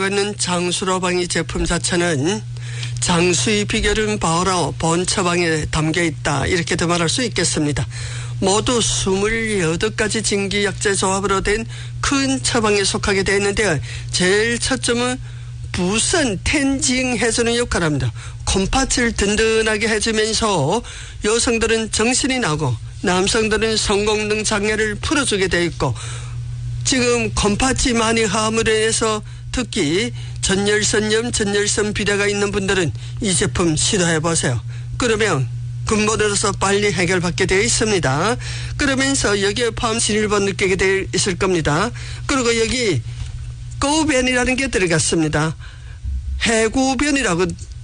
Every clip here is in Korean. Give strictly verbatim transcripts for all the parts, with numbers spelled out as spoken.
있는 장수로방이 제품 자체는 장수의 비결은 바로 본 처방에 담겨 있다, 이렇게도 말할 수 있겠습니다. 모두 스물여덟 가지 진기약재 조합으로 된 큰 처방에 속하게 되어 있는데요. 제일 첫 점은 부선 텐징 해주는 역할을 합니다. 콩팥을 든든하게 해주면서 여성들은 정신이 나고 남성들은 성공능 장애를 풀어주게 되어 있고, 지금 콩팥이 많이 함으로 인해서 특히 전열선염, 전열선 비대가 있는 분들은 이 제품 시도해 보세요. 그러면 근본으로서 빨리 해결받게 되어 있습니다. 그러면서 여기에 포함 진일보 느끼게 되어 있을 겁니다. 그리고 여기 고변이라는 게 들어갔습니다. 해구변이라고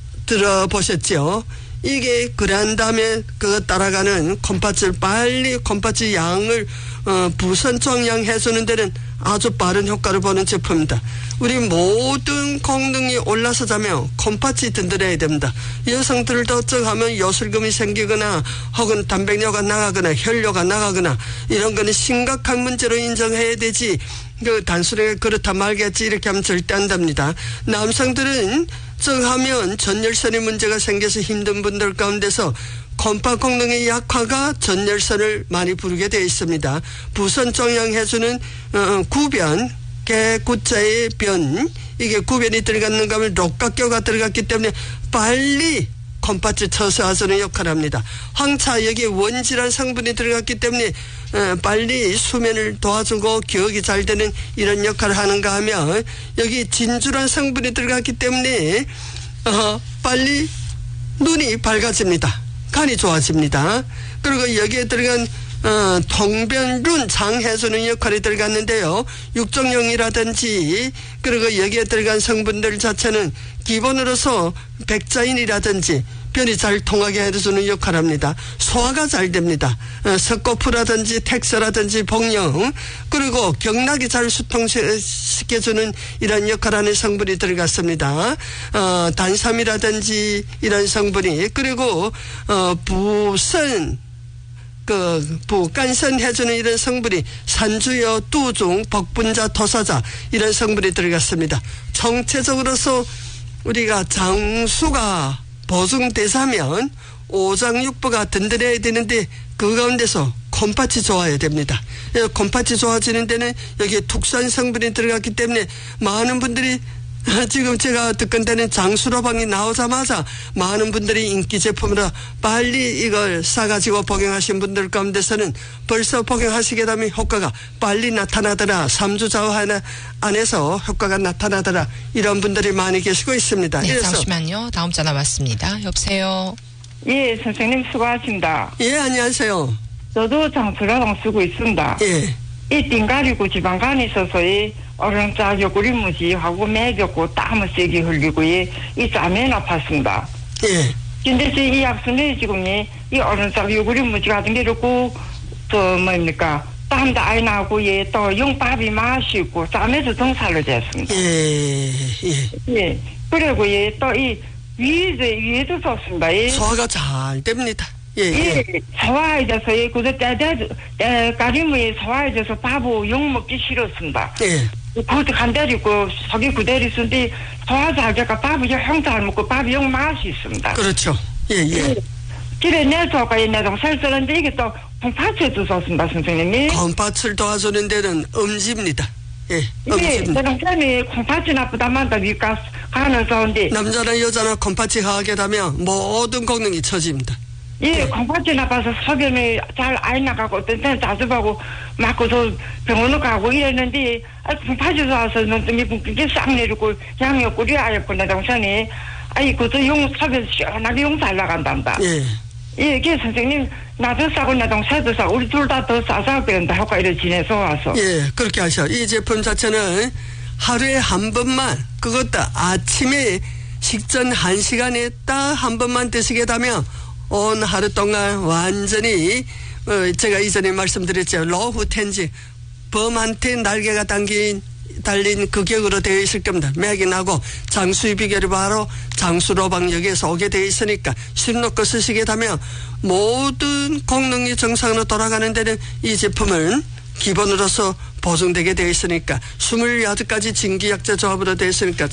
들어보셨죠? 이게 그런 다음에 그 따라가는 콩팥을 빨리 콩팥의 양을 어, 부선종양 해주는 데는 아주 빠른 효과를 보는 제품입니다. 우리 모든功능이 올라서 자면 콩팥이 든든해야 됩니다. 여성들도 어쩌하면 요술금이 생기거나 혹은 단백뇨가 나가거나 혈뇨가 나가거나 이런 거는 심각한 문제로 인정해야 되지, 그 단순하게 그렇다 말겠지 이렇게 하면 절대 안 됩니다. 남성들은 하면 전열선의 문제가 생겨서 힘든 분들 가운데서 콩팥功능의 약화가 전열선을 많이 부르게 되어 있습니다. 부선 종양해주는 어, 구변, 개구자의 변, 이게 구변이 들어갔는가 하면 록각교가 들어갔기 때문에 빨리 콩팥을 쳐서 하주는 역할을 합니다. 황차, 여기에 원질환 성분이 들어갔기 때문에 어, 빨리 수면을 도와주고 기억이 잘 되는 이런 역할을 하는가 하면, 여기 진주란 성분이 들어갔기 때문에 어, 빨리 눈이 밝아집니다. 간이 좋아집니다. 그리고 여기에 들어간 어, 통변룬 장해주는 역할이 들어갔는데요. 육종용이라든지 그리고 여기에 들어간 성분들 자체는 기본으로서 백자인이라든지 변이 잘 통하게 해주는 역할을 합니다. 소화가 잘 됩니다. 어, 석고프라든지 텍스라든지 복령, 그리고 경락이 잘 수통시켜주는 이런 역할을 하는 성분이 들어갔습니다. 어, 단삼이라든지 이런 성분이, 그리고 어, 부선 그 부간선 해주는 이런 성분이 산주여, 뚜중, 복분자, 토사자 이런 성분이 들어갔습니다. 총체적으로서 우리가 장수가 보증되자면 오장육부가 든든해야 되는데 그 가운데서 콩팥이 좋아야 됩니다. 콩팥이 좋아지는 데는 여기에 툭산 성분이 들어갔기 때문에 많은 분들이 지금 제가 듣건대는 장수로방이 나오자마자 많은 분들이 인기 제품으로 빨리 이걸 사가지고 복용하신 분들 가운데서는 벌써 복용하시게 되면 효과가 빨리 나타나더라, 삼 주 좌우 안에서 효과가 나타나더라, 이런 분들이 많이 계시고 있습니다. 네, 잠시만요. 다음 전화 왔습니다. 여보세요. 예, 선생님 수고하십니다. 예, 안녕하세요. 저도 장수로방 쓰고 있습니다. 예. 이 띵가리고 지방간이 있어서 이 오른쪽 옆구리 무지하고 매겼고 땀을 세게 흘리고 이, 이 짬에 아팠습니다. 예. 근데 이 약수는 지금 이, 이 오른쪽 옆구리 무지 같은 게 이렇고 저 뭡니까 땀도 아이 나고 예, 또 용밥이 마시고 짬에서 정살로 됐습니다. 예. 예. 예. 그리고 예, 또 이 위에도 위에도 좋습니다. 예. 소화가 잘 됩니다. 예, 예. 예, 소화해져서, 예, 그저 때때, 때, 가리무에 소화해져서 밥을 욕 먹기 싫었습니다. 예. 그, 간대리고, 속이 그대로 있는데, 소화 잘 되니까 밥을 형잘 먹고 밥이 욕 맛이 있습니다. 그렇죠. 예, 예. 그래, 내 소가 내동 설설한데, 이게 또, 콩팥에도 좋습니다, 선생님이. 콩팥을 도와주는 데는 음지입니다. 예, 예, 음지입니다. 내동 쌤이 콩팥이 나쁘다만 더 위가 가는 사운데. 남자나 여자나 콩팥이 하게 되면 모든功능이 처집니다. 예, 콩팥이 나빠서 소변이 잘 안 나가고, 어떤 때는 자주 가고, 맞고서 병원을 가고 이랬는데, 아, 콩팥이 좋아서 눈등이 붕게 싹 내리고, 양옆구리 아였고, 내 동생이, 아이, 그저 용, 소변 시원하게 용 잘 나간단다. 예. 예, 그 선생님, 나도 싸고, 내 동생도 싸고, 우리 둘 다 더 싸서 그런다. 효과 이래 지내서 와서. 예, 그렇게 하셔. 이 제품 자체는 하루에 한 번만, 그것도 아침에 식전 한 시간에 딱 한 번만 드시게 되면, 온 하루 동안 완전히 어, 제가 이전에 말씀드렸죠. 로후 텐지 범한테 날개가 당긴 달린 그 격으로 되어 있을 겁니다. 맥이 나고 장수의 비결이 바로 장수로방역에서 오게 되어 있으니까 술 놓고 쓰시게 되면 모든功능이 정상으로 돌아가는 데는 이 제품은 기본으로서 보증되게 되어 있으니까 스물여덟 가지 진기약재 조합으로 되어 있으니까